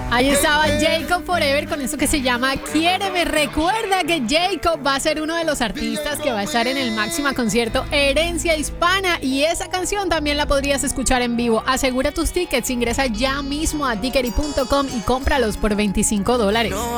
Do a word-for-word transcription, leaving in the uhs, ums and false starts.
Ahí estaba Jacob Forever con eso que se llama Quiéreme. Recuerda que Jacob va a ser uno de los artistas que va a estar en el Máxima Concierto Herencia Hispana y esa canción también la podrías escuchar en vivo. Asegura tus tickets, ingresa ya mismo a tickery punto com y cómpralos por veinticinco dólares.